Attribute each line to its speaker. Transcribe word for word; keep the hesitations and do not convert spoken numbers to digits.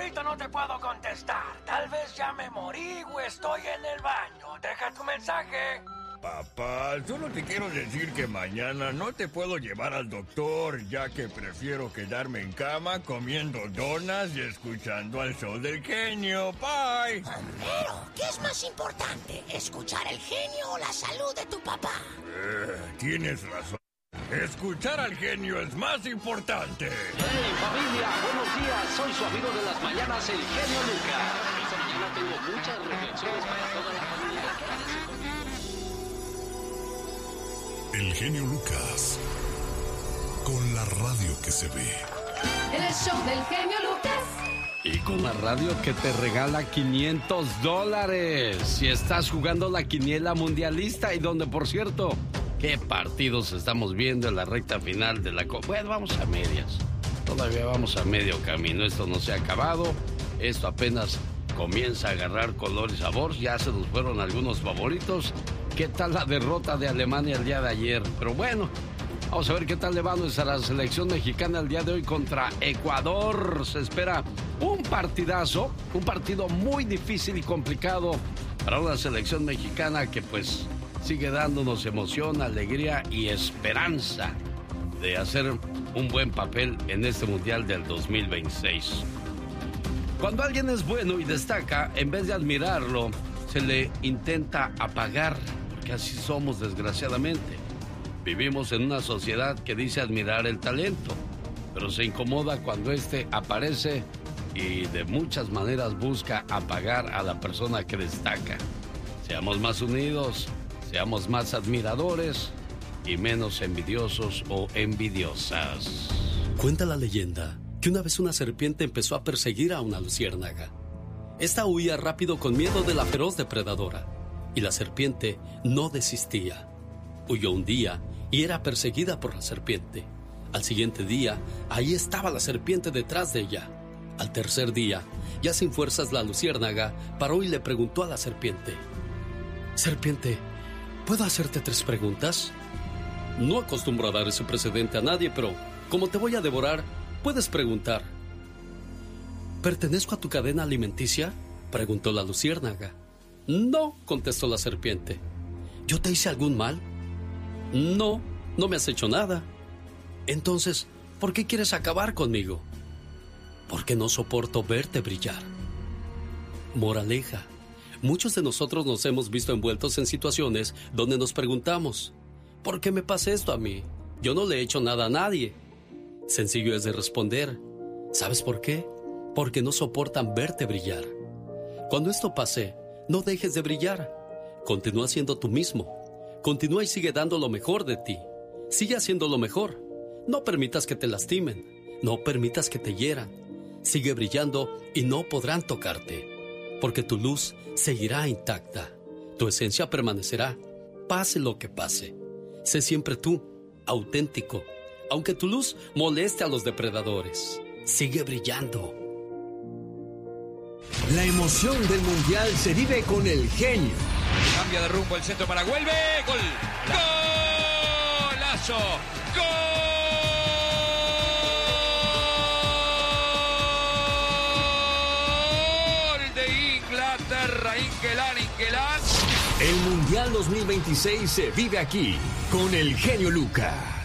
Speaker 1: ahorita no te puedo contestar. Tal vez ya me morí o estoy en el baño. Deja tu mensaje.
Speaker 2: Papá, solo te quiero decir que mañana no te puedo llevar al doctor, ya que prefiero quedarme en cama comiendo donas y escuchando al show del genio. Bye.
Speaker 3: Homero, ¿qué es más importante? ¿Escuchar el genio o la salud de tu papá?
Speaker 2: Eh, tienes razón. Escuchar al genio es más importante.
Speaker 4: ¡Hey, familia! Buenos días. Soy su amigo de las mañanas, el genio Lucas. Esta mañana tengo muchas reflexiones para toda la familia.
Speaker 5: El genio Lucas, con la radio que se ve.
Speaker 6: En el show del genio Lucas.
Speaker 7: Y con la radio que te regala quinientos dólares. Si estás jugando la quiniela mundialista y donde, por cierto, qué partidos estamos viendo en la recta final de la Copa. Bueno, vamos a medias. Todavía vamos a medio camino. Esto no se ha acabado. Esto apenas comienza a agarrar color y sabor. Ya se nos fueron algunos favoritos. ¿Qué tal la derrota de Alemania el día de ayer? Pero bueno, vamos a ver qué tal le va a nuestra selección mexicana el día de hoy contra Ecuador. Se espera un partidazo, un partido muy difícil y complicado para una selección mexicana que pues sigue dándonos emoción, alegría y esperanza de hacer un buen papel en este Mundial del dos mil veintiséis. Cuando alguien es bueno y destaca, en vez de admirarlo, se le intenta apagar, porque así somos, desgraciadamente. Vivimos en una sociedad que dice admirar el talento, pero se incomoda cuando éste aparece y de muchas maneras busca apagar a la persona que destaca. Seamos más unidos, seamos más admiradores y menos envidiosos o envidiosas.
Speaker 8: Cuenta la leyenda que una vez una serpiente empezó a perseguir a una luciérnaga. Esta huía rápido con miedo de la feroz depredadora, y la serpiente no desistía. Huyó un día y era perseguida por la serpiente. Al siguiente día, ahí estaba la serpiente detrás de ella. Al tercer día, ya sin fuerzas, la luciérnaga paró y le preguntó a la serpiente: Serpiente, ¿puedo hacerte tres preguntas? No acostumbro a dar ese precedente a nadie, pero como te voy a devorar, puedes preguntar. ¿Pertenezco a tu cadena alimenticia?, preguntó la luciérnaga. No, contestó la serpiente. ¿Yo te hice algún mal? No, no me has hecho nada. Entonces, ¿por qué quieres acabar conmigo? Porque no soporto verte brillar. Moraleja: muchos de nosotros nos hemos visto envueltos en situaciones donde nos preguntamos: ¿por qué me pasa esto a mí? Yo no le he hecho nada a nadie. Sencillo es de responder: ¿sabes por qué? Porque no soportan verte brillar. Cuando esto pase, no dejes de brillar. Continúa siendo tú mismo. Continúa y sigue dando lo mejor de ti. Sigue haciendo lo mejor. No permitas que te lastimen. No permitas que te hieran. Sigue brillando y no podrán tocarte. Porque tu luz seguirá intacta. Tu esencia permanecerá, pase lo que pase. Sé siempre tú, auténtico. Aunque tu luz moleste a los depredadores, sigue brillando.
Speaker 9: La emoción del Mundial se vive con el genio.
Speaker 10: Cambia de rumbo el centro para Güelve. ¡Gol! ¡Golazo! ¡Gol de Inglaterra! Inquelán, Inquelán.
Speaker 9: El Mundial dos mil veintiséis se vive aquí con el genio Lucas.